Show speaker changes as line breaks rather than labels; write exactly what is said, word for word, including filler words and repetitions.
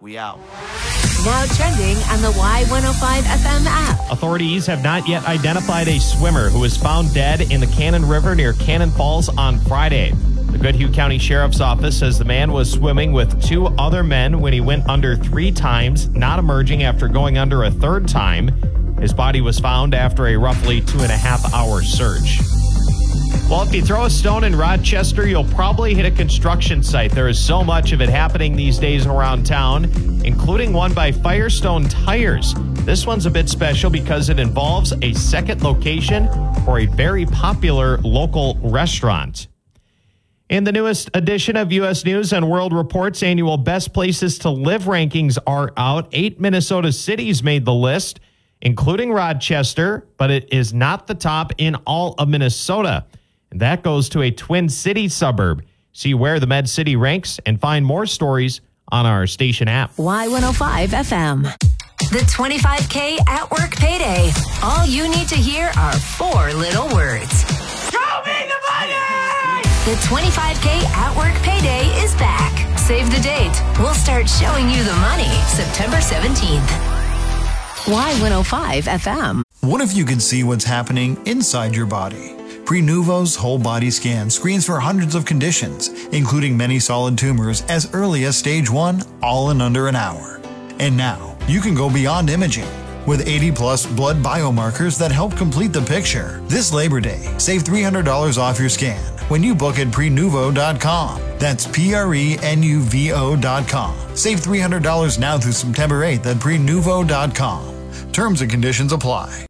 We out.
Now trending on the Y one oh five F M app.
Authorities have not yet identified a swimmer who was found dead in the Cannon River near Cannon Falls on Friday. The Goodhue County Sheriff's Office says the man was swimming with two other men when he went under three times, not emerging after going under a third time. His body was found after a roughly two and a half hour search. Well, if you throw a stone in Rochester, you'll probably hit a construction site. There is so much of it happening these days around town, including one by Firestone Tires. This one's a bit special because it involves a second location for a very popular local restaurant. In the newest edition of U S News and World Report's annual Best Places to Live rankings are out. Eight Minnesota cities made the list, including Rochester, but it is not the top in all of Minnesota. And that goes to a Twin Cities suburb. See where the Med City ranks and find more stories on our station app.
Y one oh five F M. The twenty-five K at work payday. All you need to hear are four little words.
Show me the money!
The twenty-five K at work payday is back. Save the date. We'll start showing you the money September seventeenth. Y one oh five F M.
What if you could see what's happening inside your body? Prenuvo's whole body scan screens for hundreds of conditions, including many solid tumors as early as stage one, all in under an hour. And now, you can go beyond imaging with eighty plus blood biomarkers that help complete the picture. This Labor Day, save three hundred dollars off your scan when you book at prenuvo dot com. That's P R E N U V O dot com. Save three hundred dollars now through September eighth at prenuvo dot com. Terms and conditions apply.